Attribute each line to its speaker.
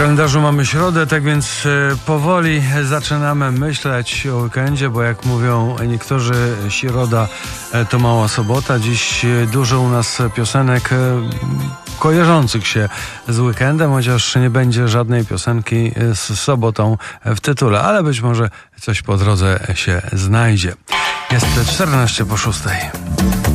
Speaker 1: kalendarzu mamy środę, tak więc powoli zaczynamy myśleć o weekendzie, bo jak mówią niektórzy, środa to mała sobota. Dziś dużo u nas piosenek kojarzących się z weekendem, chociaż nie będzie żadnej piosenki z sobotą w tytule, ale być może coś po drodze się znajdzie. Jest 14 po 6.